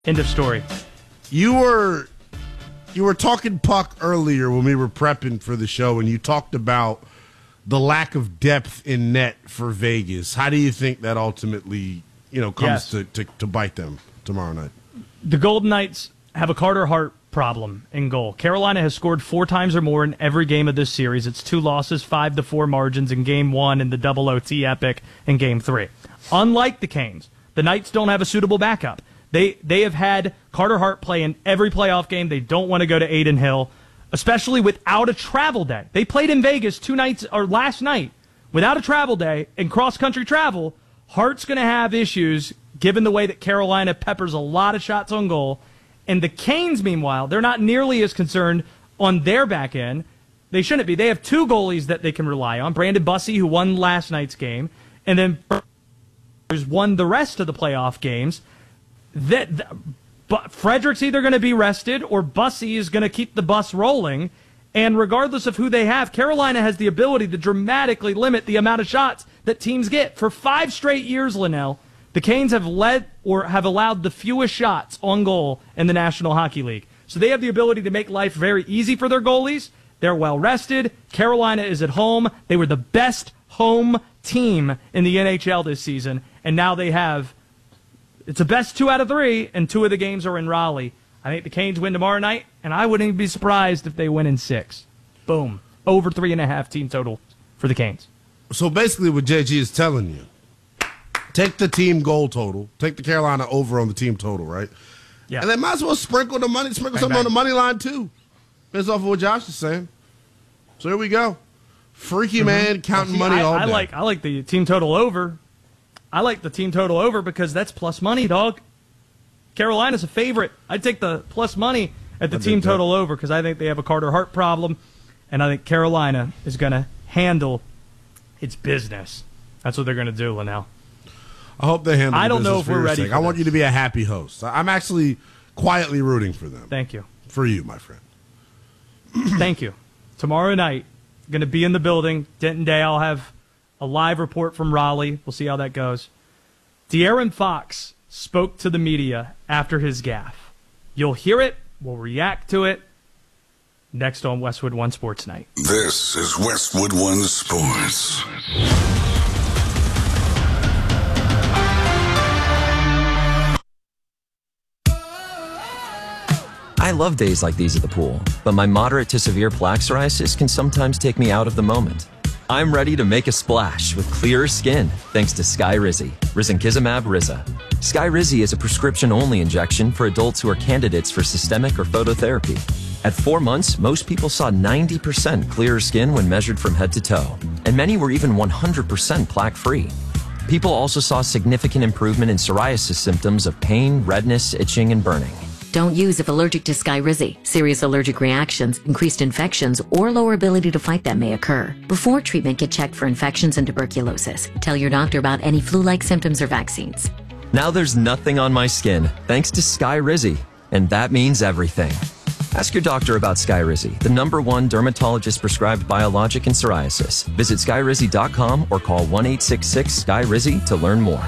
End of story. You were talking puck earlier when we were prepping for the show, and you talked about the lack of depth in net for Vegas. How do you think that ultimately, comes to bite them tomorrow night? The Golden Knights have a Carter Hart problem in goal. Carolina has scored 4 times or more in every game of this series. It's 2 losses, 5-4 margins in Game 1 and the double OT epic in Game 3. Unlike the Canes, the Knights don't have a suitable backup. They have had Carter Hart play in every playoff game. They don't want to go to Adin Hill, especially without a travel day. They played in Vegas last night without a travel day and cross-country travel. Hart's going to have issues given the way that Carolina peppers a lot of shots on goal. And the Canes, meanwhile, they're not nearly as concerned on their back end. They shouldn't be. They have 2 goalies that they can rely on. Brandon Bussey, who won last night's game, and then there's won the rest of the playoff games. But Frederick's either going to be rested or Bussey is going to keep the bus rolling. And regardless of who they have, Carolina has the ability to dramatically limit the amount of shots that teams get. For 5 straight years, Linnell, the Canes have led or have allowed the fewest shots on goal in the National Hockey League. So they have the ability to make life very easy for their goalies. They're well rested. Carolina is at home. They were the best home team in the NHL this season. And now they have... It's a best 2 out of 3, and 2 of the games are in Raleigh. I think the Canes win tomorrow night, and I wouldn't even be surprised if they win in 6. Boom. Over 3.5 team total for the Canes. So basically what JG is telling you, take the team goal total, take the Carolina over on the team total, right? Yeah. And they might as well sprinkle something on the money line too, based off of what Josh is saying. So here we go. Freaky man counting money all day. I like the team total over. I like the team total over because that's plus money, dog. Carolina's a favorite. I'd take the plus money at the team total over because I think they have a Carter Hart problem, and I think Carolina is going to handle its business. That's what they're going to do, Linnell. I hope they handle I don't business know if we're ready for I want you to be a happy host. I'm actually quietly rooting for them. Thank you. For you, my friend. Thank you. Tomorrow night, going to be in the building. Denton Day, I'll have a live report from Raleigh. We'll see how that goes. De'Aaron Fox spoke to the media after his gaffe. You'll hear it. We'll react to it. Next on Westwood One Sports Night. This is Westwood One Sports. I love days like these at the pool, but my moderate to severe plaque psoriasis can sometimes take me out of the moment. I'm ready to make a splash with clearer skin thanks to Skyrizi, risankizumab Riza. Skyrizi is a prescription-only injection for adults who are candidates for systemic or phototherapy. At 4 months, most people saw 90% clearer skin when measured from head to toe, and many were even 100% plaque-free. People also saw significant improvement in psoriasis symptoms of pain, redness, itching, and burning. Don't use if allergic to Skyrizi. Serious allergic reactions, increased infections, or lower ability to fight them may occur. Before treatment, get checked for infections and tuberculosis. Tell your doctor about any flu-like symptoms or vaccines. Now there's nothing on my skin thanks to Skyrizi, and that means everything. Ask your doctor about Skyrizi, the #1 dermatologist-prescribed biologic in psoriasis. Visit Skyrizi.com or call 1-866-SKYRIZI to learn more.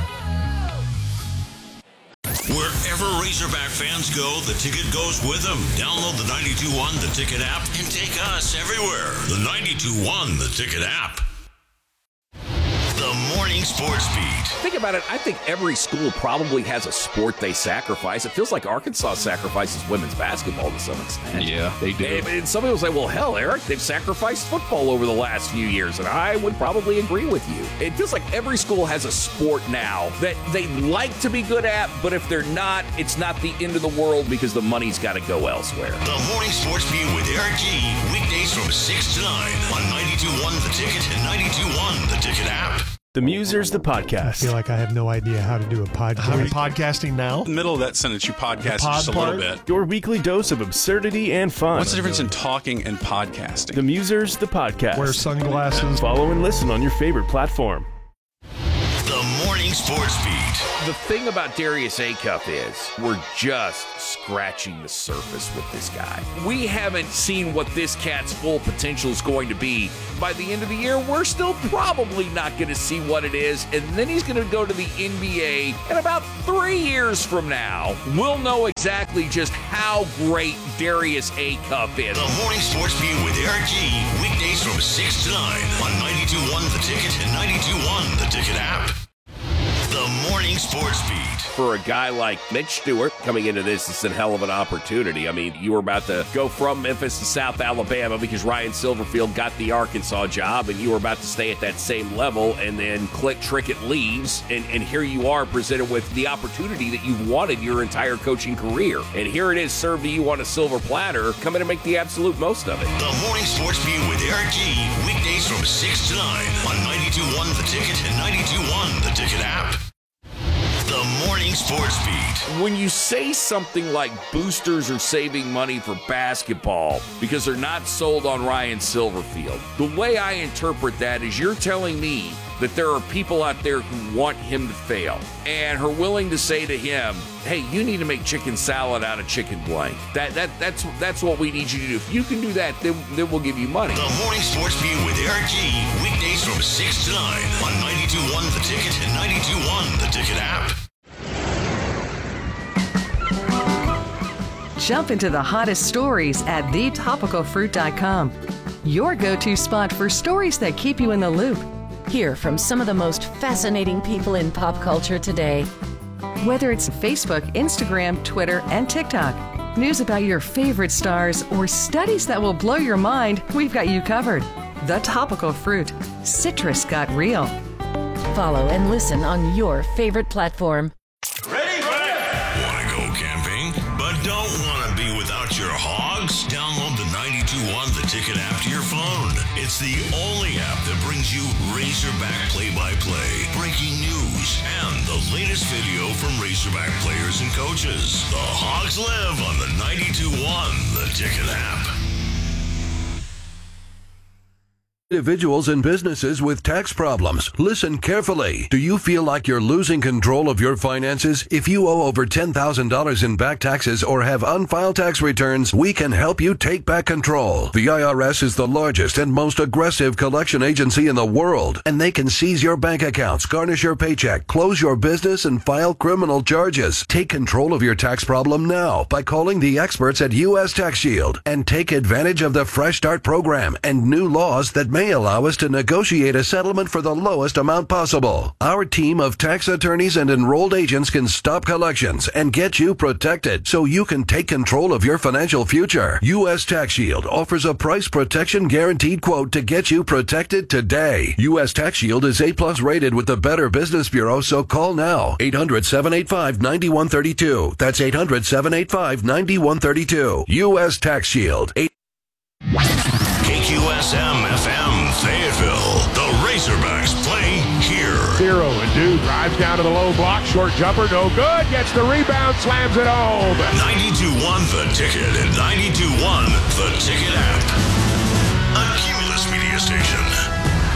Wherever Razorback fans go, the ticket goes with them. Download the 92.1 The Ticket app and take us everywhere. The 92.1 The Ticket app. The Morning Sports Beat. Think about it. I think every school probably has a sport they sacrifice. It feels like Arkansas sacrifices women's basketball to some extent. Yeah, they do. And some people say, well, hell, Eric, they've sacrificed football over the last few years, and I would probably agree with you. It feels like every school has a sport now that they like to be good at, but if they're not, it's not the end of the world because the money's got to go elsewhere. The Morning Sports Beat with Eric G. Weekdays from 6 to 9 on 92.1 The Ticket and 92.1 The Ticket app. The Musers, the podcast. I feel like I have no idea how to do a podcast. Are we podcasting now? In the middle of that sentence, you podcast just a little bit. Your weekly dose of absurdity and fun. What's the difference in talking and podcasting? The Musers, the podcast. Wear sunglasses. Follow and listen on your favorite platform. The Morning Morning Sports Beat. The thing about Darius Acuff is we're just scratching the surface with this guy. We haven't seen what this cat's full potential is going to be. By the end of the year, we're still probably not going to see what it is, and then he's going to go to the NBA, and about 3 years from now, we'll know exactly just how great Darius Acuff is. The Morning Sports Beat with Eric G. Weekdays from 6 to 9 on 92.1 The Ticket and 92.1 The Ticket app. The Morning Sports Beat. For a guy like Mitch Stewart coming into this, it's a hell of an opportunity. I mean, you were about to go from Memphis to South Alabama because Ryan Silverfield got the Arkansas job, and you were about to stay at that same level, and then Click Trickett leaves, and here you are presented with the opportunity that you've wanted your entire coaching career. And here it is served to you on a silver platter. Come in and make the absolute most of it. The Morning Sports Beat with Eric G. Weekdays from 6 to 9 on 92.1 The Ticket and 92.1 The Ticket app. The Morning Sports Beat. When you say something like boosters are saving money for basketball because they're not sold on Ryan Silverfield, the way I interpret that is you're telling me that there are people out there who want him to fail and are willing to say to him, hey, you need to make chicken salad out of chicken blank. That's what we need you to do. If you can do that, then we'll give you money. The Morning Sports Beat with Eric G. Weekdays from 6 to 9 on 92.1 The Ticket and 92.1 The Ticket app. Jump into the hottest stories at thetopicalfruit.com. Your go-to spot for stories that keep you in the loop. Hear from some of the most fascinating people in pop culture today. Whether it's Facebook, Instagram, Twitter, and TikTok, news about your favorite stars, or studies that will blow your mind, we've got you covered. The Topical Fruit. Citrus got real. Follow and listen on your favorite platform. Ready? Want to go camping, but don't want to be without your hogs? Download the 92.1 The Ticket app to your phone. It's the only app that brings you Razorback play-by-play, breaking news, and the latest video from Razorback players and coaches. The Hogs live on the 92.1 The Ticket app. Individuals and businesses with tax problems. Listen carefully. Do you feel like you're losing control of your finances? If you owe over $10,000 in back taxes or have unfiled tax returns, we can help you take back control. The IRS is the largest and most aggressive collection agency in the world, and they can seize your bank accounts, garnish your paycheck, close your business, and file criminal charges. Take control of your tax problem now by calling the experts at U.S. Tax Shield and take advantage of the Fresh Start program and new laws that may allow us to negotiate a settlement for the lowest amount possible. Our team of tax attorneys and enrolled agents can stop collections and get you protected so you can take control of your financial future. U.S. Tax Shield offers a price protection guaranteed quote to get you protected today. U.S. Tax Shield is A+ rated with the Better Business Bureau, so call now. 800-785-9132. That's 800-785-9132. U.S. Tax Shield. KQSM-FM Fayetteville. The Razorbacks play here. 0 and Dew drives down to the low block. Short jumper, no good. Gets the rebound, slams it home. 92.1 The Ticket and 92.1 The Ticket app. A Cumulus Media Station.